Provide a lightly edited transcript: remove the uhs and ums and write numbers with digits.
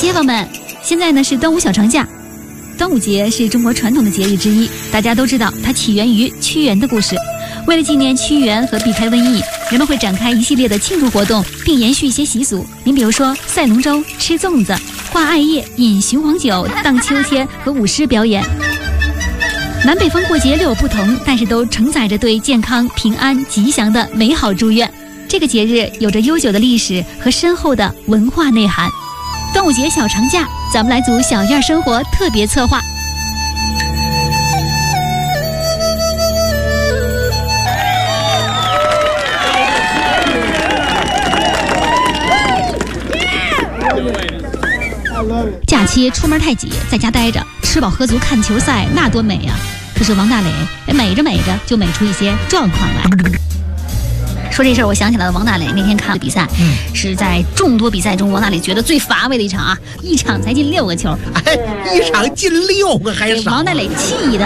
街坊们，现在呢是端午小长假。端午节是中国传统的节日之一，大家都知道它起源于屈原的故事。为了纪念屈原和避开瘟疫，人们会展开一系列的庆祝活动，并延续一些习俗。您比如说赛龙舟、吃粽子、挂艾叶、饮雄黄酒、荡秋千和舞狮表演。南北方过节略有不同，但是都承载着对健康、平安、吉祥的美好祝愿。这个节日有着悠久的历史和深厚的文化内涵。端午节小长假，咱们来组小院生活特别策划。假期出门太挤，在家待着，吃饱喝足看球赛，那多美啊！可是王大雷美着美着就美出一些状况来。说这事儿，我想起来了，王大雷那天看了比赛，是在众多比赛中，王大雷觉得最乏味的一场啊，一场才进6个球， 一场进6个还少。 王大雷气的。